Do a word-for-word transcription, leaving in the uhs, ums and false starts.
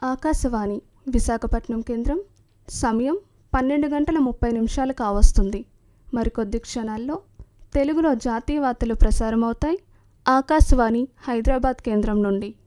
ఆకాశవాణి విశాఖపట్నం కేంద్రం. సమయం పన్నెండు గంటల ముప్పై నిమిషాలు కావస్తుంది. మరికొద్ది క్షణాల్లో తెలుగులో జాతీయ వార్తలు ప్రసారమవుతాయి. ఆకాశవాణి హైదరాబాద్ కేంద్రం నుండి.